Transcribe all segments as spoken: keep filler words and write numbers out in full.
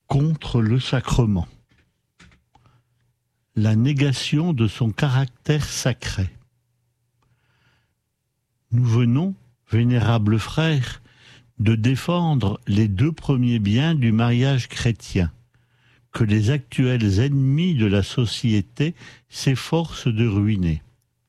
contre le sacrement. La négation de son caractère sacré. Nous venons, vénérables frères, de défendre les deux premiers biens du mariage chrétien, que les actuels ennemis de la société s'efforcent de ruiner.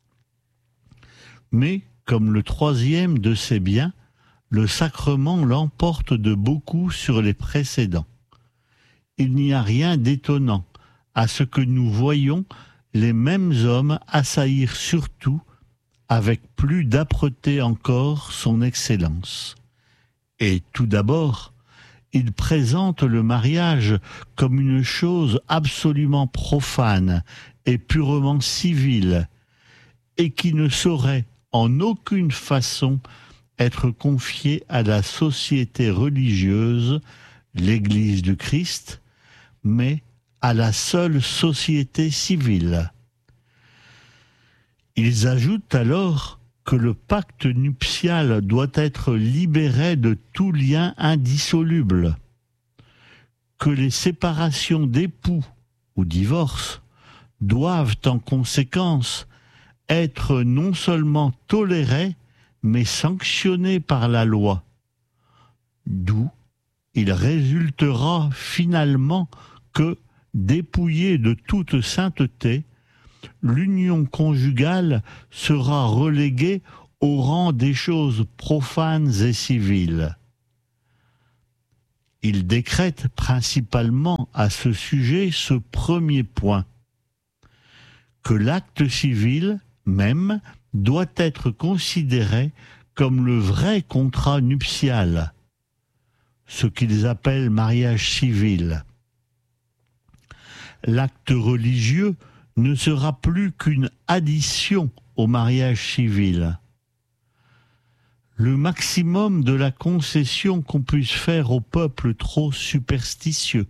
Mais, comme le troisième de ces biens, le sacrement l'emporte de beaucoup sur les précédents. Il n'y a rien d'étonnant à ce que nous voyons les mêmes hommes assaillir surtout, avec plus d'âpreté encore, son excellence. Et tout d'abord, il présente le mariage comme une chose absolument profane et purement civile, et qui ne saurait en aucune façon être confiée à la société religieuse, l'Église du Christ, mais à la seule société civile. Ils ajoutent alors que le pacte nuptial doit être libéré de tout lien indissoluble, que les séparations d'époux ou divorces doivent en conséquence être non seulement tolérées, mais sanctionnées par la loi, d'où il résultera finalement que, dépouillée de toute sainteté, l'union conjugale sera reléguée au rang des choses profanes et civiles. Il décrète principalement à ce sujet ce premier point, que l'acte civil même doit être considéré comme le vrai contrat nuptial, ce qu'ils appellent mariage civil. L'acte religieux ne sera plus qu'une addition au mariage civil. Le maximum de la concession qu'on puisse faire au peuple trop superstitieux.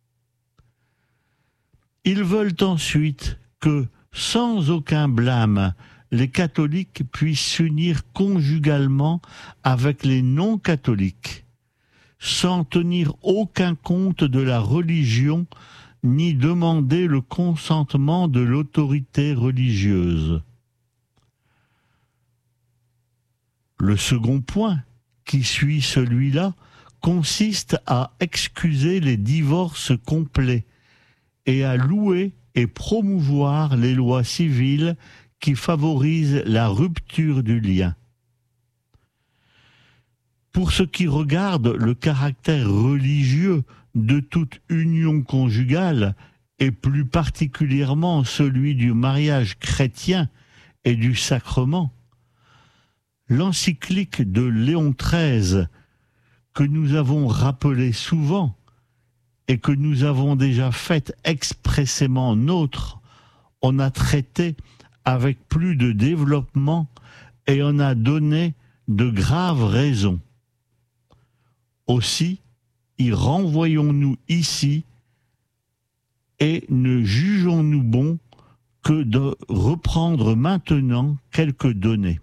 Ils veulent ensuite que, sans aucun blâme, les catholiques puissent s'unir conjugalement avec les non-catholiques, sans tenir aucun compte de la religion ni demander le consentement de l'autorité religieuse. Le second point, qui suit celui-là, consiste à excuser les divorces complets et à louer et promouvoir les lois civiles qui favorisent la rupture du lien. Pour ce qui regarde le caractère religieux de toute union conjugale, et plus particulièrement celui du mariage chrétien et du sacrement, l'encyclique de Léon treize, que nous avons rappelée souvent et que nous avons déjà faite expressément nôtre, on a traité avec plus de développement et on a donné de graves raisons. Aussi, y renvoyons-nous ici et ne jugeons-nous bon que de reprendre maintenant quelques données.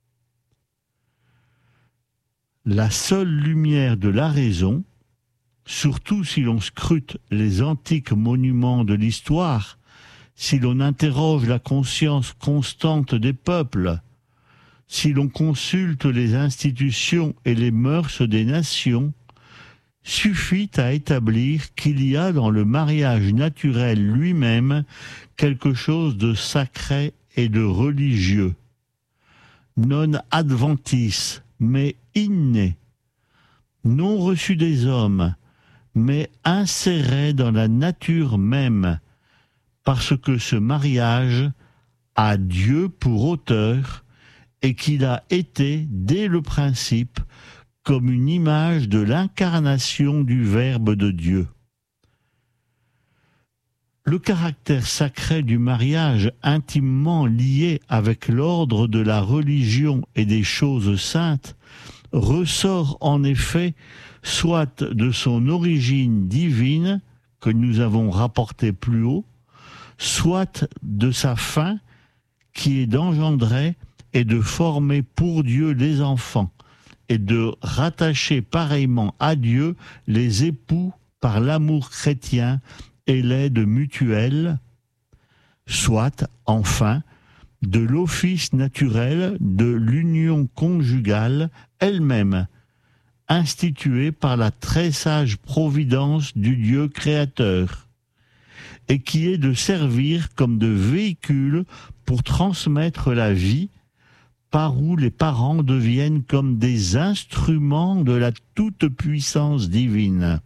La seule lumière de la raison, surtout si l'on scrute les antiques monuments de l'histoire, si l'on interroge la conscience constante des peuples, si l'on consulte les institutions et les mœurs des nations, suffit à établir qu'il y a dans le mariage naturel lui-même quelque chose de sacré et de religieux, non adventis, mais inné, non reçu des hommes, mais inséré dans la nature même, parce que ce mariage a Dieu pour auteur et qu'il a été, dès le principe, comme une image de l'incarnation du Verbe de Dieu. Le caractère sacré du mariage, intimement lié avec l'ordre de la religion et des choses saintes, ressort en effet soit de son origine divine, que nous avons rapportée plus haut, soit de sa fin, qui est d'engendrer et de former pour Dieu les enfants, et de rattacher pareillement à Dieu les époux par l'amour chrétien et l'aide mutuelle, soit, enfin, de l'office naturel de l'union conjugale elle-même, instituée par la très sage providence du Dieu créateur, et qui est de servir comme de véhicule pour transmettre la vie, par où les parents deviennent comme des instruments de la toute-puissance divine.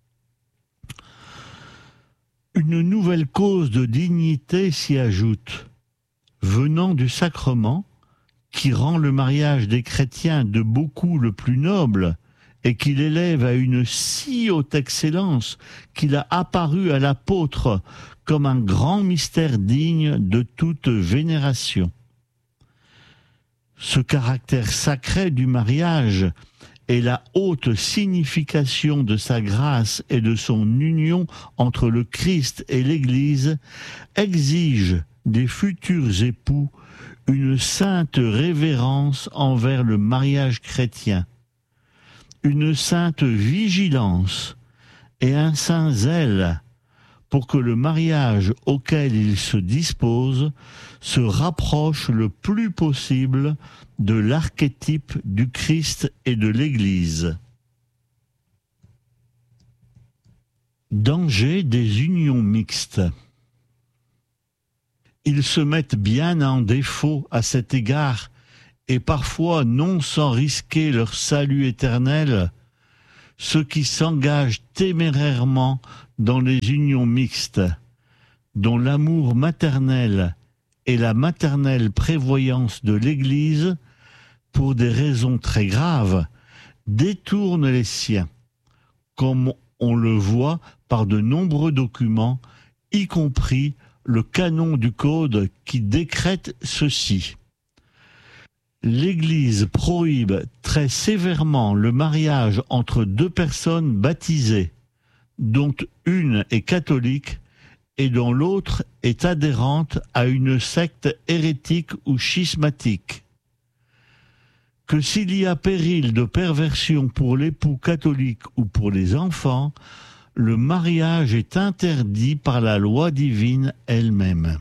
Une nouvelle cause de dignité s'y ajoute, venant du sacrement, qui rend le mariage des chrétiens de beaucoup le plus noble, et qui l'élève à une si haute excellence qu'il a apparu à l'apôtre comme un grand mystère digne de toute vénération. Ce caractère sacré du mariage et la haute signification de sa grâce et de son union entre le Christ et l'Église exigent des futurs époux une sainte révérence envers le mariage chrétien, une sainte vigilance et un saint zèle pour que le mariage auquel ils se disposent se rapproche le plus possible de l'archétype du Christ et de l'Église. Danger des unions mixtes. Ils se mettent bien en défaut à cet égard, et parfois non sans risquer leur salut éternel, ceux qui s'engagent témérairement dans les unions mixtes, dont l'amour maternel et la maternelle prévoyance de l'Église, pour des raisons très graves, détournent les siens, comme on le voit par de nombreux documents, y compris le canon du Code qui décrète ceci. L'Église prohibe très sévèrement le mariage entre deux personnes baptisées, dont une est catholique et dont l'autre est adhérente à une secte hérétique ou schismatique. Que s'il y a péril de perversion pour l'époux catholique ou pour les enfants, le mariage est interdit par la loi divine elle-même.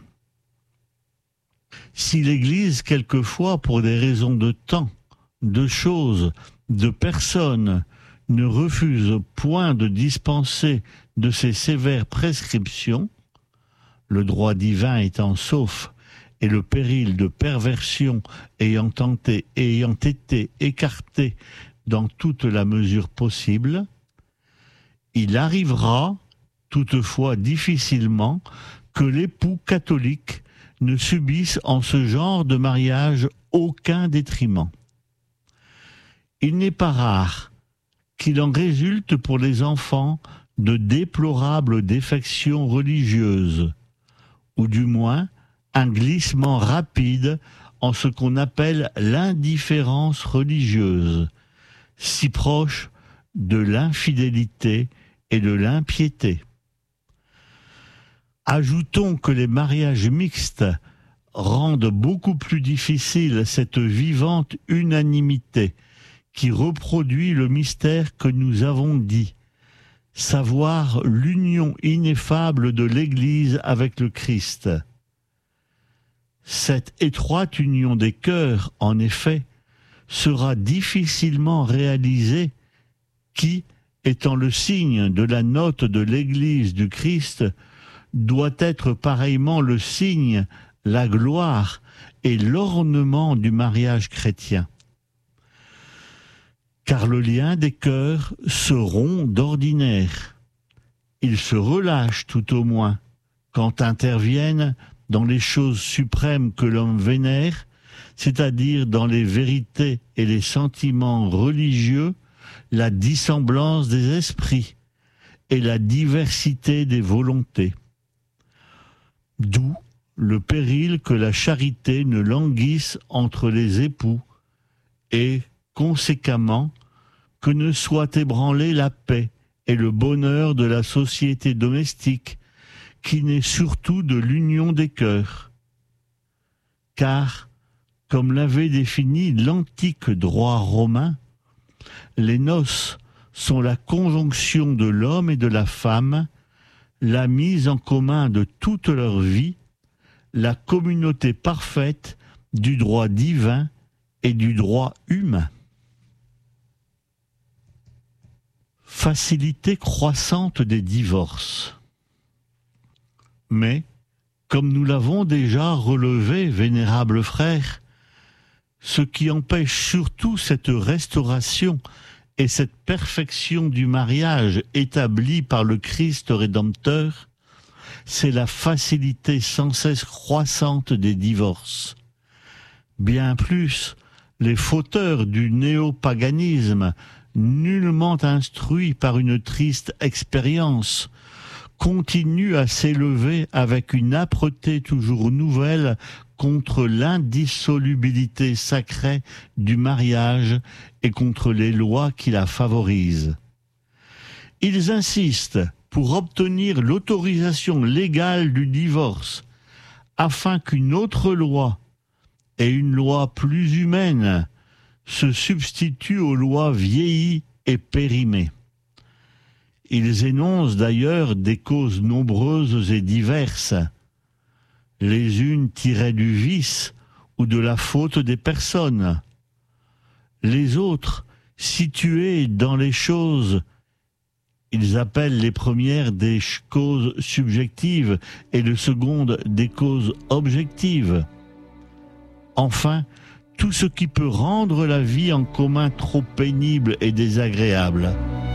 Si l'Église, quelquefois, pour des raisons de temps, de choses, de personnes, ne refuse point de dispenser de ces sévères prescriptions, le droit divin étant sauf et le péril de perversion ayant, tenté, ayant été écarté dans toute la mesure possible, il arrivera, toutefois difficilement, que l'époux catholique ne subisse en ce genre de mariage aucun détriment. Il n'est pas rare qu'il en résulte pour les enfants de déplorables défections religieuses, ou du moins un glissement rapide en ce qu'on appelle l'indifférence religieuse, si proche de l'infidélité et de l'impiété. Ajoutons que les mariages mixtes rendent beaucoup plus difficile cette vivante unanimité qui reproduit le mystère que nous avons dit, savoir l'union ineffable de l'Église avec le Christ. Cette étroite union des cœurs, en effet, sera difficilement réalisée qui, étant le signe de la note de l'Église du Christ, doit être pareillement le signe, la gloire et l'ornement du mariage chrétien. Car le lien des cœurs se rompt d'ordinaire. Il se relâche tout au moins quand interviennent dans les choses suprêmes que l'homme vénère, c'est-à-dire dans les vérités et les sentiments religieux, la dissemblance des esprits et la diversité des volontés. D'où le péril que la charité ne languisse entre les époux et, conséquemment, que ne soit ébranlée la paix et le bonheur de la société domestique, qui naît surtout de l'union des cœurs. Car, comme l'avait défini l'antique droit romain, les noces sont la conjonction de l'homme et de la femme, la mise en commun de toute leur vie, la communauté parfaite du droit divin et du droit humain. Facilité croissante des divorces. Mais, comme nous l'avons déjà relevé, vénérables frères, ce qui empêche surtout cette restauration et cette perfection du mariage établie par le Christ Rédempteur, c'est la facilité sans cesse croissante des divorces. Bien plus, les fauteurs du néopaganisme, nullement instruits par une triste expérience, continuent à s'élever avec une âpreté toujours nouvelle contre l'indissolubilité sacrée du mariage et contre les lois qui la favorisent. Ils insistent pour obtenir l'autorisation légale du divorce, afin qu'une autre loi, et une loi plus humaine, se substitue aux lois vieillies et périmées. Ils énoncent d'ailleurs des causes nombreuses et diverses, les unes tirées du vice ou de la faute des personnes, les autres situées dans les choses. Ils appellent les premières des causes subjectives et les secondes des causes objectives. Enfin, tout ce qui peut rendre la vie en commun trop pénible et désagréable.